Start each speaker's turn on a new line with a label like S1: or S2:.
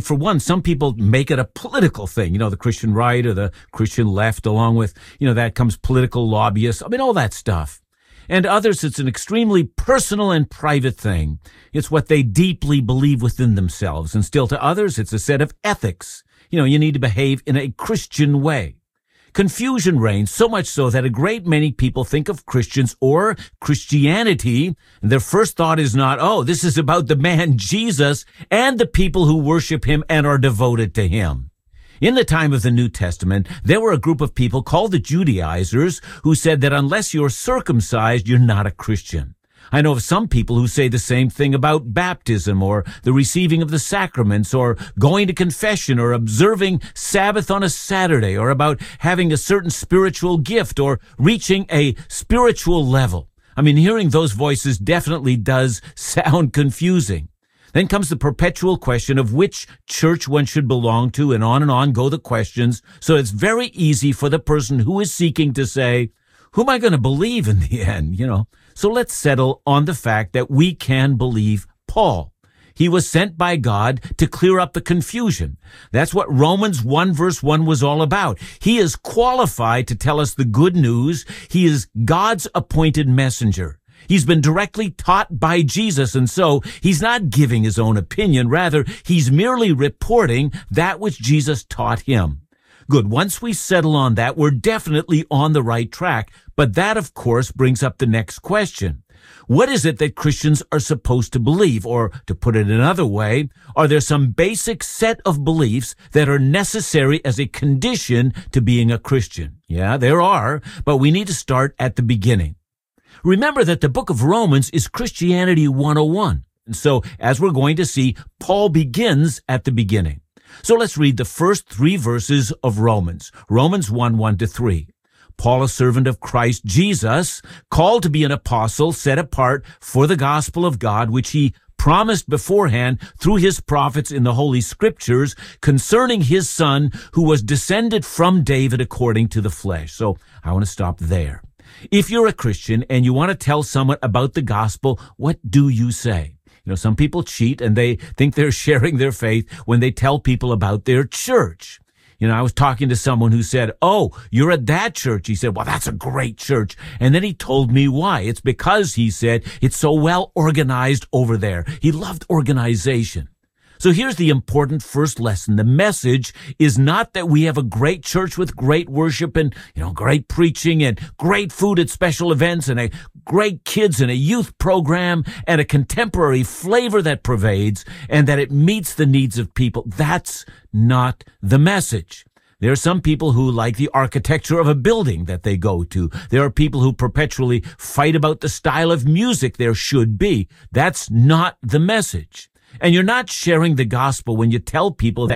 S1: For one, some people make it a political thing. The Christian right or the Christian left, along with, that comes political lobbyists. All that stuff. And others, it's an extremely personal and private thing. It's what they deeply believe within themselves. And still to others, it's a set of ethics. You need to behave in a Christian way. Confusion reigns, so much so that a great many people think of Christians or Christianity, and their first thought is not, this is about the man Jesus and the people who worship him and are devoted to him. In the time of the New Testament, there were a group of people called the Judaizers who said that unless you're circumcised, you're not a Christian. I know of some people who say the same thing about baptism or the receiving of the sacraments or going to confession or observing Sabbath on a Saturday or about having a certain spiritual gift or reaching a spiritual level. Hearing those voices definitely does sound confusing. Then comes the perpetual question of which church one should belong to, and on go the questions. So it's very easy for the person who is seeking to say, who am I going to believe in the end, So let's settle on the fact that we can believe Paul. He was sent by God to clear up the confusion. That's what Romans 1 verse 1 was all about. He is qualified to tell us the good news. He is God's appointed messenger. He's been directly taught by Jesus, and so he's not giving his own opinion. Rather, he's merely reporting that which Jesus taught him. Good. Once we settle on that, we're definitely on the right track. But that, of course, brings up the next question. What is it that Christians are supposed to believe? Or, to put it another way, are there some basic set of beliefs that are necessary as a condition to being a Christian? Yeah, there are, but we need to start at the beginning. Remember that the book of Romans is Christianity 101. And so, as we're going to see, Paul begins at the beginning. So let's read the first 3 verses of Romans. Romans 1, 1-3. Paul, a servant of Christ Jesus, called to be an apostle, set apart for the gospel of God, which he promised beforehand through his prophets in the Holy Scriptures concerning his Son, who was descended from David according to the flesh. So I want to stop there. If you're a Christian and you want to tell someone about the gospel, what do you say? Some people cheat and they think they're sharing their faith when they tell people about their church. I was talking to someone who said, you're at that church. He said, well, that's a great church. And then he told me why. It's because, he said, it's so well organized over there. He loved organization. So here's the important first lesson. The message is not that we have a great church with great worship and, great preaching and great food at special events and a great kids and a youth program and a contemporary flavor that pervades and that it meets the needs of people. That's not the message. There are some people who like the architecture of a building that they go to. There are people who perpetually fight about the style of music there should be. That's not the message. And you're not sharing the gospel when you tell people that